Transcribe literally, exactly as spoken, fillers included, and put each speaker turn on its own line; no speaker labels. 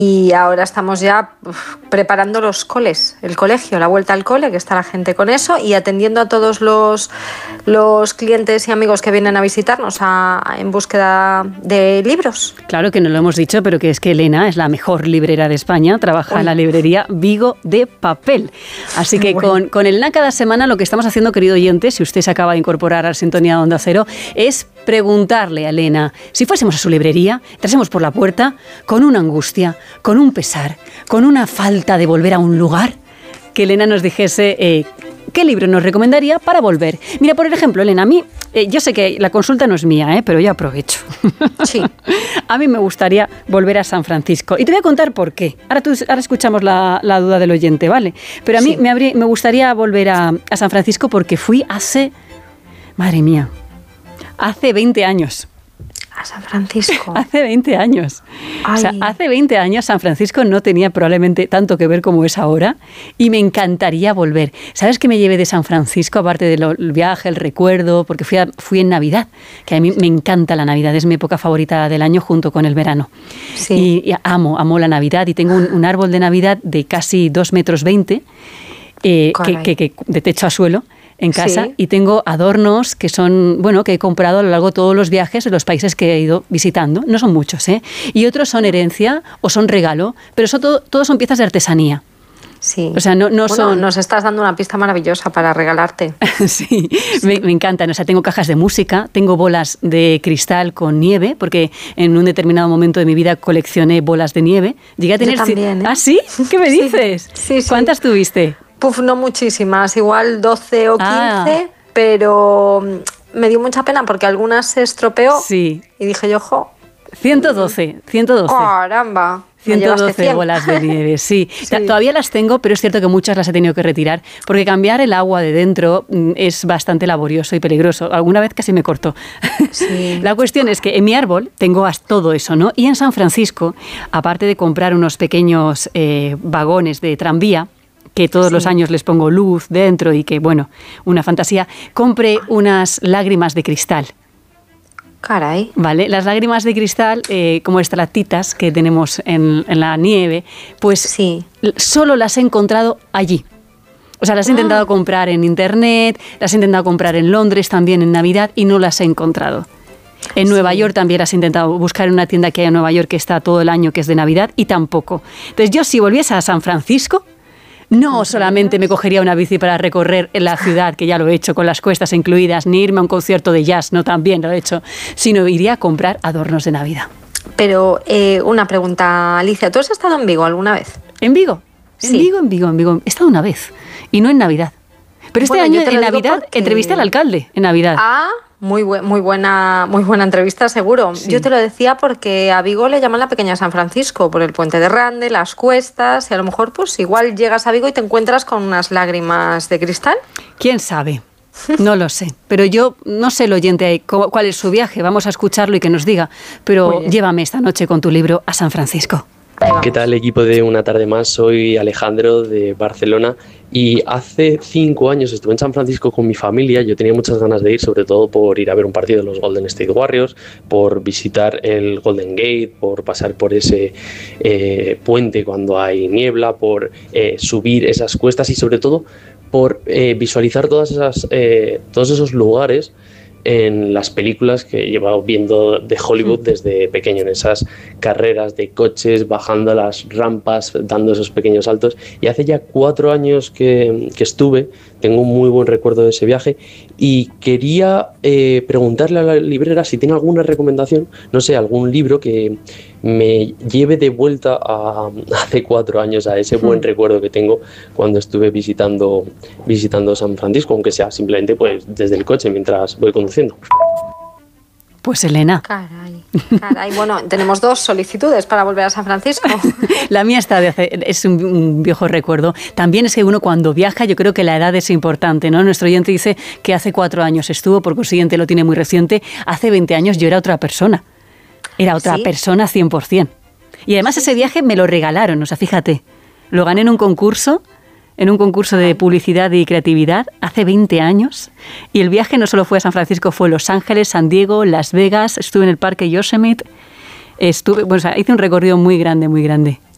Y ahora estamos ya uf, preparando los coles, el colegio, la vuelta al cole, que está la gente con eso, y atendiendo a todos los, los clientes y amigos que vienen a visitarnos a, en búsqueda de libros.
Claro que no lo hemos dicho, pero que es que Elena es la mejor librera de España, trabaja Uy. en la librería Vigo de Papel. Así que bueno. con, con Elena cada semana lo que estamos haciendo, querido oyente, si usted se acaba de incorporar a Sintonía de Onda Cero, es preguntarle a Elena, si fuésemos a su librería, entrásemos por la puerta con una angustia, con un pesar, con una falta de volver a un lugar, que Elena nos dijese eh, qué libro nos recomendaría para volver. Mira, por ejemplo, Elena, a mí, eh, yo sé que la consulta no es mía, eh, pero yo aprovecho.
Sí.
A mí me gustaría volver a San Francisco. Y te voy a contar por qué. Ahora, tú, ahora escuchamos la, la duda del oyente, ¿vale? Pero a mí sí. me, habría, me gustaría volver a, a San Francisco porque fui hace... Madre mía. Hace veinte años.
A San Francisco.
Hace veinte años. Ay. O sea, hace veinte años San Francisco no tenía probablemente tanto que ver como es ahora y me encantaría volver. ¿Sabes qué me llevé de San Francisco? Aparte del viaje, el recuerdo, porque fui, a, fui en Navidad, que a mí me encanta la Navidad, es mi época favorita del año junto con el verano. Sí. Y, y amo, amo la Navidad y tengo un, un árbol de Navidad de casi dos metros veinte eh, que, que, que, de techo a suelo. En casa sí. y tengo adornos que son, bueno, que he comprado a lo largo de todos los viajes de los países que he ido visitando. No son muchos, ¿eh? Y otros son herencia o son regalo, pero eso todo, todos son piezas de artesanía.
Sí.
O sea, no, no
bueno,
son...
nos estás dando una pista maravillosa para regalarte.
sí, sí. Me, me encantan. O sea, tengo cajas de música, tengo bolas de cristal con nieve, porque en un determinado momento de mi vida coleccioné bolas de nieve. Llegué a tener...
Yo también, ¿eh?
¿Ah, sí? ¿Qué me dices?
Sí, sí.
¿Cuántas sí. tuviste?
Puf, no muchísimas, igual doce o quince, ah. pero me dio mucha pena porque algunas se estropeó
sí.
y dije yo, jo.
ciento doce, ciento doce.
Caramba.
ciento doce bolas de nieve, sí. sí. Todavía las tengo, pero es cierto que muchas las he tenido que retirar, porque cambiar el agua de dentro es bastante laborioso y peligroso. Alguna vez casi me cortó.
Sí.
La cuestión es que en mi árbol tengo todo eso, ¿no? Y en San Francisco, aparte de comprar unos pequeños eh, vagones de tranvía, que todos sí. los años les pongo luz dentro y que, bueno, una fantasía, compré unas lágrimas de cristal.
Caray.
Vale, las lágrimas de cristal, eh, como estratitas que tenemos en, en la nieve, pues
sí.
solo las he encontrado allí. O sea, las he ah. intentado comprar en internet, las he intentado comprar en Londres también en Navidad y no las he encontrado. En sí. Nueva York también las he intentado buscar en una tienda que hay en Nueva York que está todo el año, que es de Navidad, y tampoco. Entonces yo, si volviese a San Francisco, no solamente me cogería una bici para recorrer la ciudad, que ya lo he hecho con las cuestas incluidas, ni irme a un concierto de jazz, no, también lo he hecho, sino iría a comprar adornos de Navidad.
Pero eh, una pregunta, Alicia, ¿tú has estado en Vigo alguna vez?
¿En Vigo?
Sí.
En Vigo, en Vigo, en Vigo. He estado una vez, y no en Navidad. Pero este
bueno,
año en Navidad porque... entrevisté al alcalde en Navidad.
Ah, muy, bu- muy, buena, muy buena entrevista, seguro. Sí. Yo te lo decía porque a Vigo le llaman la pequeña San Francisco, por el puente de Rande, las cuestas, y a lo mejor pues igual llegas a Vigo y te encuentras con unas lágrimas de cristal.
¿Quién sabe? No lo sé, pero yo no sé el oyente cuál es su viaje, vamos a escucharlo y que nos diga, pero llévame esta noche con tu libro a San Francisco.
¿Qué tal, equipo de Una Tarde Más? Soy Alejandro de Barcelona y hace cinco años estuve en San Francisco con mi familia. Yo tenía muchas ganas de ir, sobre todo por ir a ver un partido de los Golden State Warriors, por visitar el Golden Gate, por pasar por ese eh, puente cuando hay niebla, por eh, subir esas cuestas y sobre todo por eh, visualizar todas esas, eh, todos esos lugares en las películas que he llevado viendo de Hollywood desde pequeño, en esas carreras de coches, bajando las rampas, dando esos pequeños saltos. Y hace ya cuatro años que, que estuve, tengo un muy buen recuerdo de ese viaje y quería eh, preguntarle a la librera si tiene alguna recomendación, no sé, algún libro que me lleve de vuelta a hace cuatro años, a ese buen recuerdo que tengo cuando estuve visitando, visitando San Francisco, aunque sea simplemente pues desde el coche mientras voy conduciendo.
Pues Elena.
Caray, caray. Bueno, tenemos dos solicitudes para volver a San Francisco.
La mía está de hace, es un, un viejo recuerdo. También es que uno cuando viaja, yo creo que la edad es importante, ¿no? Nuestro oyente dice que hace cuatro años estuvo, por consiguiente lo tiene muy reciente. Hace veinte años yo era otra persona. Era otra ¿Sí? persona cien por ciento. Y además sí. ese viaje me lo regalaron, o sea, fíjate. Lo gané en un concurso, en un concurso de publicidad y creatividad hace veinte años. Y el viaje no solo fue a San Francisco, fue Los Ángeles, San Diego, Las Vegas, estuve en el Parque Yosemite. Estuve, bueno, o sea, hice un recorrido muy grande, muy grande.